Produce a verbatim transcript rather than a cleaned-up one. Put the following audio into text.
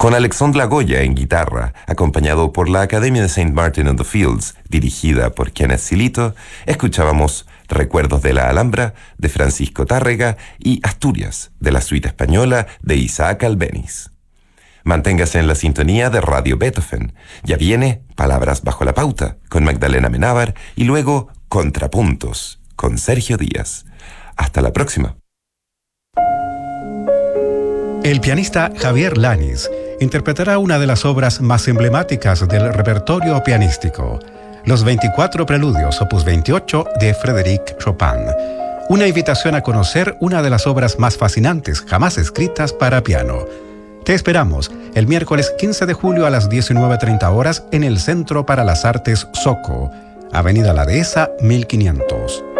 Con Alexandra Goya en guitarra, acompañado por la Academia de Saint Martin in the Fields, dirigida por Kenneth Silito, escuchábamos Recuerdos de la Alhambra, de Francisco Tárrega, y Asturias, de la suite española de Isaac Albéniz. Manténgase en la sintonía de Radio Beethoven. Ya viene Palabras bajo la pauta, con Magdalena Menábar, y luego Contrapuntos, con Sergio Díaz. Hasta la próxima. El pianista Javier Lanis interpretará una de las obras más emblemáticas del repertorio pianístico, los veinticuatro Preludios, opus veintiocho, de Frédéric Chopin. Una invitación a conocer una de las obras más fascinantes jamás escritas para piano. Te esperamos el miércoles quince de julio a las diecinueve treinta horas en el Centro para las Artes Soco, Avenida La Dehesa, mil quinientos.